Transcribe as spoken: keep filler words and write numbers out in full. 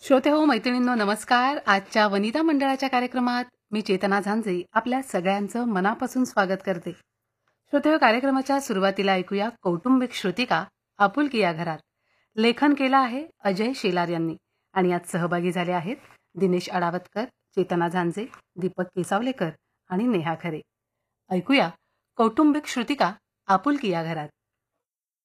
श्रोते हो मैत्रिणींनो नमस्कार. आजच्या वनिता मंडळाच्या कार्यक्रमात मी चेतना झांजे आपल्या सगळ्यांचं मनापासून स्वागत करते. श्रोते हो, कार्यक्रमाच्या सुरुवातीला ऐकूया कौटुंबिक श्रुतिका आपुलकी या घरात. लेखन केलं आहे अजय शेलार यांनी आणि यात सहभागी झाले आहेत दिनेश अडावतकर, चेतना झांजे, दीपक केसावलेकर आणि नेहा खरे. ऐकूया कौटुंबिक श्रुतिका आपुलकी या घरात.